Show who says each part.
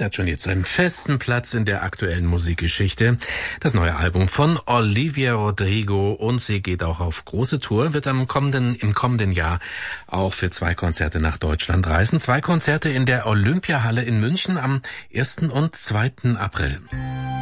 Speaker 1: Sie hat schon jetzt einen festen Platz in der aktuellen Musikgeschichte. Das neue Album von Olivia Rodrigo, und sie geht auch auf große Tour, wird im kommenden Jahr auch für 2 Konzerte nach Deutschland reisen. 2 Konzerte in der Olympiahalle in München am 1. und 2. April.